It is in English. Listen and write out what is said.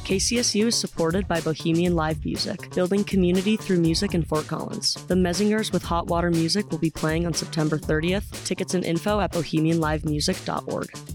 KCSU is supported by Bohemian Live Music, building community through music in Fort Collins. The Messingers with Hot Water Music will be playing on September 30th. Tickets and info at bohemianlivemusic.org.